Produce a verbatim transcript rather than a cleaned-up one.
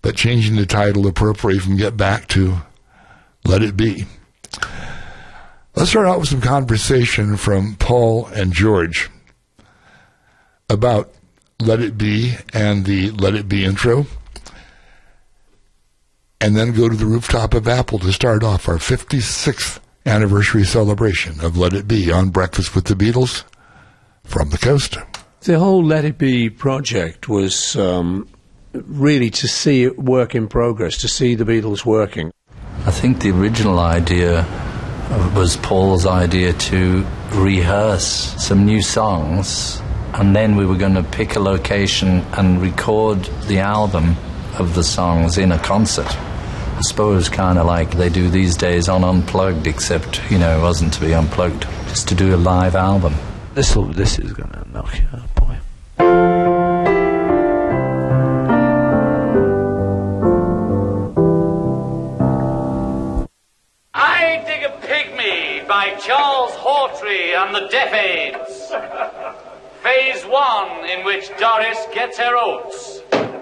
but changing the title appropriately from Get Back to Let It Be. Let's start out with some conversation from Paul and George about Let It Be and the Let It Be intro, and then go to the rooftop of Apple to start off our fifty-sixth anniversary celebration of Let It Be on Breakfast with the Beatles from the coast. The whole Let It Be project was um, really to see it work in progress, to see the Beatles working. I think the original idea was Paul's idea to rehearse some new songs, and then we were going to pick a location and record the album of the songs in a concert. I suppose kind of like they do these days on Unplugged, except, you know, it wasn't to be unplugged, just to do a live album. This this is going to knock you out, boy. I Dig a Pygmy by Charles Hawtrey and the Deaf Aids. Phase one, in which Doris gets her oats.